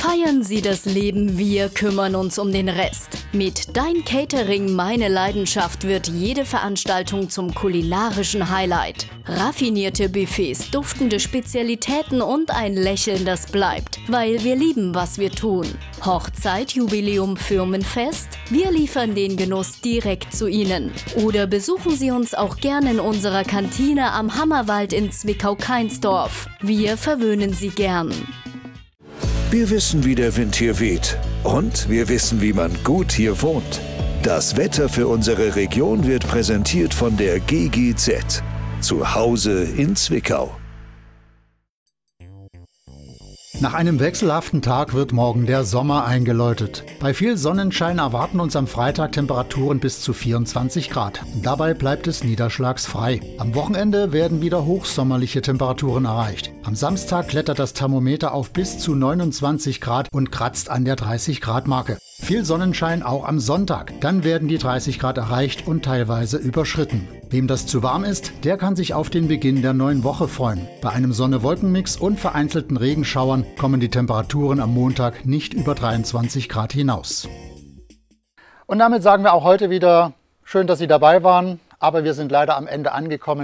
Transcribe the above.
Feiern Sie das Leben, wir kümmern uns um den Rest. Mit Dein Catering, meine Leidenschaft wird jede Veranstaltung zum kulinarischen Highlight. Raffinierte Buffets, duftende Spezialitäten und ein Lächeln, das bleibt, weil wir lieben, was wir tun. Hochzeit, Jubiläum, Firmenfest? Wir liefern den Genuss direkt zu Ihnen. Oder besuchen Sie uns auch gerne in unserer Kantine am Hammerwald in Zwickau-Kainsdorf. Wir verwöhnen Sie gern. Wir wissen, wie der Wind hier weht. Und wir wissen, wie man gut hier wohnt. Das Wetter für unsere Region wird präsentiert von der GGZ. Zu Hause in Zwickau. Nach einem wechselhaften Tag wird morgen der Sommer eingeläutet. Bei viel Sonnenschein erwarten uns am Freitag Temperaturen bis zu 24 Grad. Dabei bleibt es niederschlagsfrei. Am Wochenende werden wieder hochsommerliche Temperaturen erreicht. Am Samstag klettert das Thermometer auf bis zu 29 Grad und kratzt an der 30 Grad Marke. Viel Sonnenschein auch am Sonntag. Dann werden die 30 Grad erreicht und teilweise überschritten. Wem das zu warm ist, der kann sich auf den Beginn der neuen Woche freuen. Bei einem Sonne-Wolken-Mix und vereinzelten Regenschauern kommen die Temperaturen am Montag nicht über 23 Grad hinaus. Und damit sagen wir auch heute wieder, schön, dass Sie dabei waren, aber wir sind leider am Ende angekommen.